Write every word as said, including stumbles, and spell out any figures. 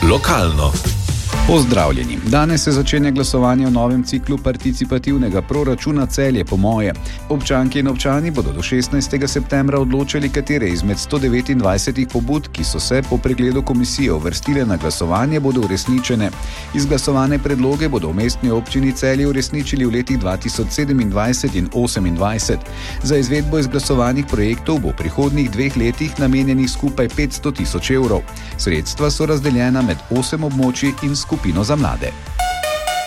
Lokalno. Pozdravljeni. Danes se začenja glasovanje o novem ciklu participativnega proračuna Celje po moje. Občanke in občani bodo do šestnajstega septembra odločili, katere izmed sto devetindvajsetih pobud, ki so se po pregledu komisije uvrstile na glasovanje, bodo uresničene. Izglasovane predloge bodo v mestni občini Celje uresničili v letih dva tisoč sedemindvajset in osemindvajset. Za izvedbo izglasovanih projektov bo v prihodnjih dveh letih namenjenih skupaj petsto tisoč evrov. Sredstva so razdeljena med osem območij in skupino za mlade.